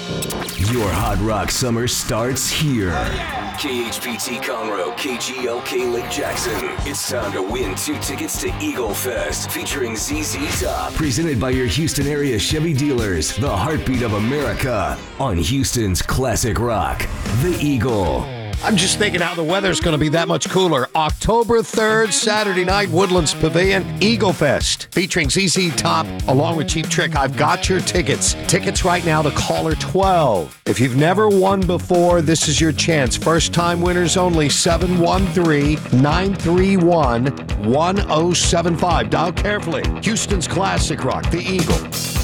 Your Hot Rock summer starts here. KHPT Conroe, KGLK Lake Jackson. It's time to win 2 tickets to Eagle Fest featuring ZZ Top. Presented by your Houston area Chevy dealers, the heartbeat of America on Houston's classic rock, The Eagle. I'm just thinking how the weather's going to be that much cooler. October 3rd, Saturday night, Woodlands Pavilion, Eagle Fest, featuring ZZ Top, along with Cheap Trick. I've got your tickets. Tickets right now to caller 12. If you've never won before, this is your chance. First-time winners only, 713-931-1075. Dial carefully. Houston's classic rock, The Eagle.